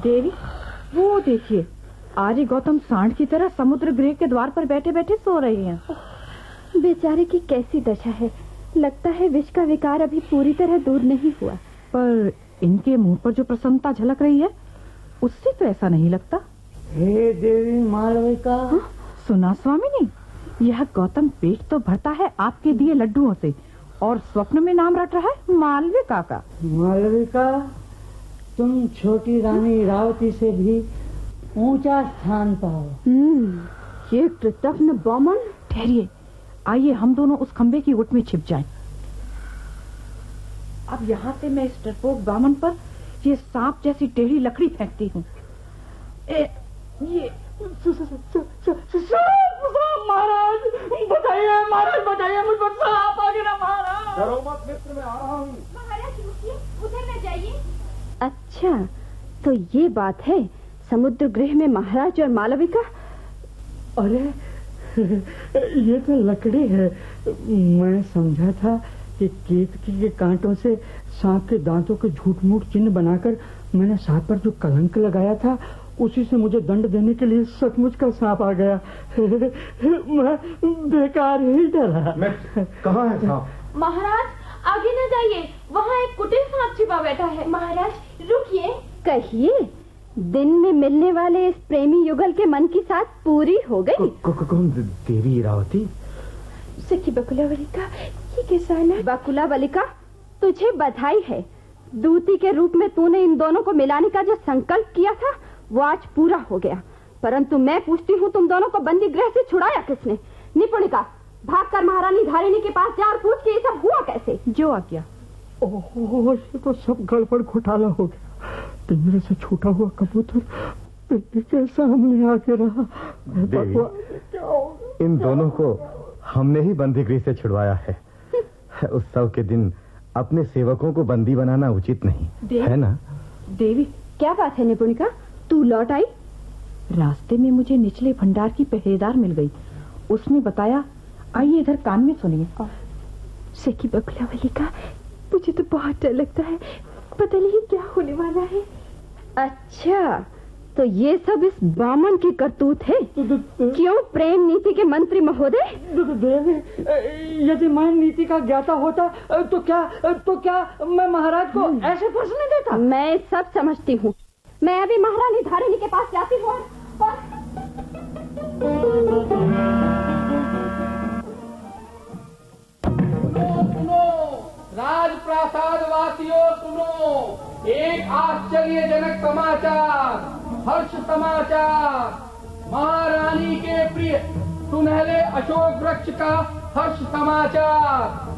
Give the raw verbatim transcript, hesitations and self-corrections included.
देवी, वो देखिए, आर्य गौतम सांड की तरह समुद्र गृह के द्वार पर बैठे बैठे सो रहे हैं। बेचारे की कैसी दशा है। लगता है विष का विकार अभी पूरी तरह दूर नहीं हुआ। पर इनके मुंह पर जो प्रसन्नता झलक रही है, उससे तो ऐसा नहीं लगता। हे देवी मालविका। हाँ? सुना स्वामिनी, यह गौतम पेट तो भरता है आपके दिए लड्डुओं से, और स्वप्न में नाम रट रहा है मालविका का। मालविका, तुम छोटी रानी रावती से भी ऊंचा स्थान पाओ। हम्म, ये कृतघ्न बामन। ठहरिए, आइए हम दोनों उस खंबे की ओट में छिप जाएं। अब यहाँ से मैं इस डरपोक बामन पर ये सांप जैसी टेढ़ी लकड़ी फेंकती हूँ। ये महाराज बताइए, महाराज बताइए, मुझ पर सांप आ गया महाराज। डरो मत मित्र, मैं आ रहा हूँ। महाराज रुकिए, उधर न जाइए। अच्छा, तो ये बात है समुद्र गृह में महाराज और मालविका। अरे ये तो लकड़ी है। मैं समझा था कि केतकी के कांटों से सांप के दांतों के झूठ मूठ चिन्ह बनाकर मैंने सांप पर जो कलंक लगाया था, उसी से मुझे दंड देने के लिए सचमुच का सांप आ गया। मैं बेकार ही डरा। मैं कहाँ है सांप? महाराज आगे न जाइए, वहाँ एक कुटिल सांप छिपा बैठा है। महाराज रुकिए। कहिए, दिन में मिलने वाले इस प्रेमी युगल के मन की साथ पूरी हो गई। कौन? देवी रावती? सखी बकुला बालिका, ये कैसा है? बकुला बालिका, तुझे बधाई है। दूती के रूप में तूने इन दोनों को मिलाने का जो संकल्प किया था, वो आज पूरा हो गया। परंतु मैं पूछती हूँ, तुम दोनों को बंदी गृह से छुड़ाया किसने? निपुणिका, भागकर महारानी धारिणी के पास जा और पूछ के ये सब हुआ कैसे। जो आ गया। ओह, ये तो सब गड़बड़ घोटाला हो गया। पिंजरे से छूटा हुआ कबूतर पिंजरे के सामने आके रहा। देवी, इन दोनों को हमने ही बंदी गृह से छुड़वाया है। उत्सव के दिन अपने सेवकों को बंदी बनाना उचित नहीं है ना? देवी, क्या बात है निपुणिका, तू लौट आई? रास्ते में मुझे निचले भंडार की पहरेदार मिल गई। उसने बताया, आइए इधर कान में सुनिए। सखी बकुला बालिका, मुझे तो बहुत डर लगता है, पता नहीं क्या होने वाला है। अच्छा, तो ये सब इस बामन की करतूत है। क्यों प्रेम नीति के मंत्री महोदय? देवी, यदि मैं नीति का ज्ञाता होता तो क्या तो क्या मैं महाराज को ऐसे फंसने देता? मैं सब समझती हूँ। मैं अभी महारानी धारिणी के पास जाती हूँ। राजप्रासाद वासियों सुनो, एक आश्चर्यजनक समाचार, हर्ष समाचार। महारानी के प्रिय सुनहले अशोक वृक्ष का हर्ष समाचार।